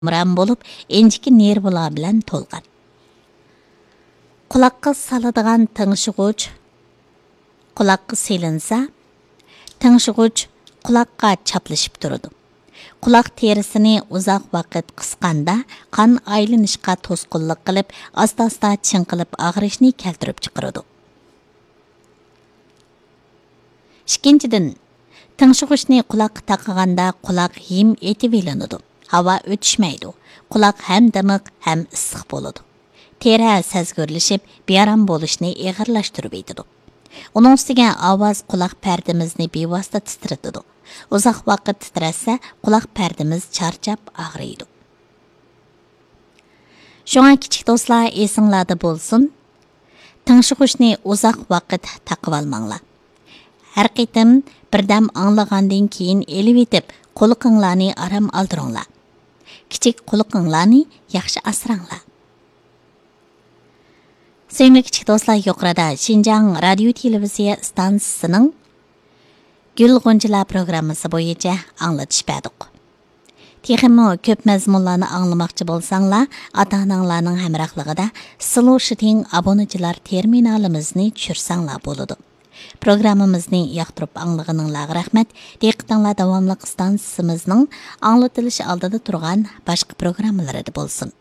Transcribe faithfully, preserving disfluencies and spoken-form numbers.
Muram bo'lib, enjiki nervlar bilan to'lgan. Quloqqa saladigan tingshig'uch quloqqa selinsa, tingshig'uch quloqqa chaplashib turadi. Quloq terisini uzoq vaqt qisqanda qon aylanishga to'sqinlik qilib, asta-asta chinqilib og'rishni keltirib chiqaradi. Ikkinchidan, tingshig'uchni quloqqa taqaganda quloq yim etib ilinadi. Havo o'tishmaydi. Quloq ham dimiq, ham issiq bo'ladi. Teri sezgirlashib, bearam bo'lishni og'irlashtirib etadi. Uning ustiga ovoz quloq pardamizni bevosita titratadi. Uzoq vaqt titrasa, quloq pardamiz charchab og'riydi. Shunga kichik do'stlar esinglarda bo'lsin, tingshig'uchni uzoq vaqt taqib olmanglar. Har qitim birdam anglagandan keyin elib etib, quloqinglarni aram oldiringlar. Kichik quloqinglarni yaxshi asranglar. Sevgili kichik do'stlar, yuqorida Xinjiang radio televiziya stansiyasining Gül G'unchilar programmasi bo'yicha anglatish berdik. Texmo ko'p mazmunlarni anglamoqchi bo'lsanglar, ota-onanglarning hamrohligida Sloshiting obunachilar terminalimizni tushirsanglar bo'ladi. Programmamizni yoqtirib anglaganinglarga rahmat. Diqqatinglar davomli stansiyamizning anglatilishi oldida turgan boshqa programmalarida bo'lsin.